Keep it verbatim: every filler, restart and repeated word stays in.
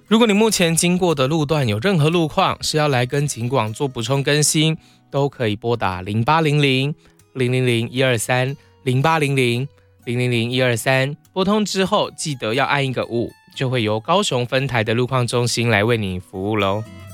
如果你目前经过的路段有任何路况是要来跟警广做补充更新，都可以拨打零八零零零零零一二三 零八零零零零零一二三，拨通之后记得要按一个五，就会由高雄分台的路况中心来为你服务咯。